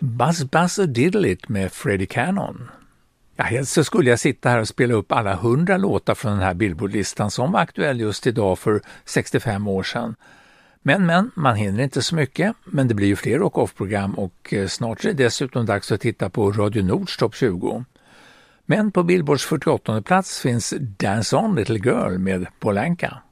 Buzz Buzz a Diddle It med Freddie Cannon. Ja, helst så skulle jag sitta här och spela upp alla 100 låtar från den här Billboard-listan som var aktuell just idag för 65 år sedan. Men, man hinner inte så mycket, men det blir ju fler rock-off-program och snart är det dessutom dags att titta på Radio Nords Top 20. Men på Billboards 48:e plats finns Dance On Little Girl med Paul Anka.